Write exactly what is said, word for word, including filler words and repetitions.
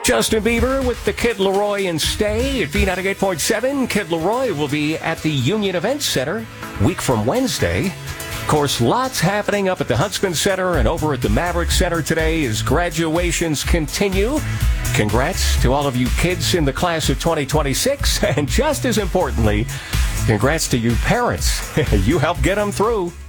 Justin Bieber with the Kid Leroy and Stay at B ninety-eight point seven. Kid Leroy will be at the Union Event Center week from Wednesday. Of course, lots happening up at the Huntsman Center and over at the Maverick Center today as graduations continue. Congrats to all of you kids in the class of twenty twenty-six. And just as importantly, congrats to you parents. You helped get them through.